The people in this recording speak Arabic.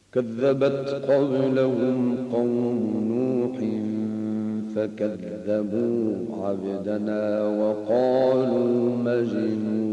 كذبت قبلهم قوم نوح فكذبوا عبدنا وقالوا مجنون